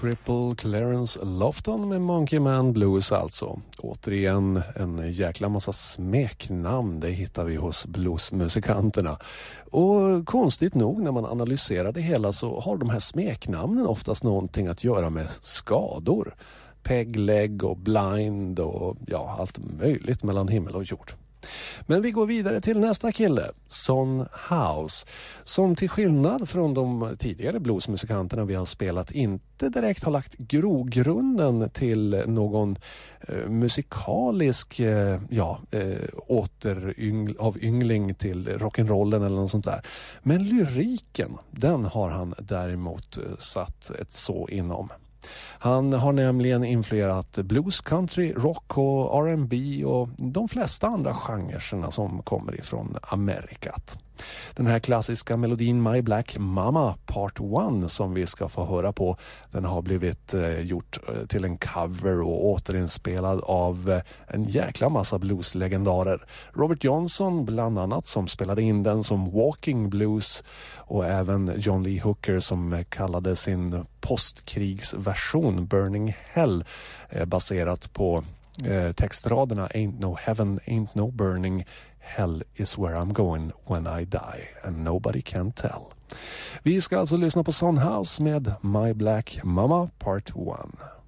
Cripple Clarence Lofton med Monkey Man Blues alltså. Återigen en jäkla massa smeknamn, det hittar vi hos bluesmusikanterna. Och konstigt nog när man analyserar det hela så har de här smeknamnen oftast någonting att göra med skador. Peg leg och blind och ja, allt möjligt mellan himmel och jord. Men vi går vidare till nästa kille, Son House, som till skillnad från de tidigare bluesmusikanterna vi har spelat inte direkt har lagt grogrunden till någon musikalisk avyngling till rock'n'rollen eller något sånt där. Men lyriken, den har han däremot satt ett så inom. Han har nämligen influerat blues, country, rock och R&B och de flesta andra genrerna som kommer ifrån Amerikat. Den här klassiska melodin My Black Mama Part 1 som vi ska få höra på, den har blivit gjort till en cover och återinspelad av en jäkla massa blueslegendarer. Robert Johnson bland annat som spelade in den som Walking Blues och även John Lee Hooker som kallade sin postkrigsversion Burning Hell baserat på textraderna Ain't no heaven, ain't no burning, hell is where I'm going when I die and nobody can tell. Vi ska alltså lyssna på Son House med My Black Mama Part 1.